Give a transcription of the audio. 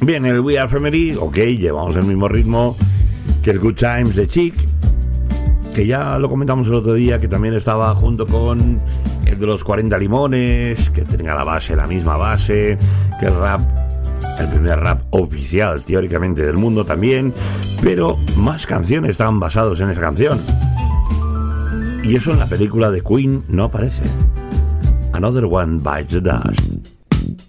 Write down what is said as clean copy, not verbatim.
Bien, el We Are Family, ok, llevamos el mismo ritmo que el Good Times de Chic, que ya lo comentamos el otro día, que también estaba junto con el de los 40 limones, que tenía la misma base, que el rap, el primer rap oficial teóricamente del mundo también, pero más canciones estaban basados en esa canción. Y eso en la película de Queen no aparece. Another One Bites the Dust.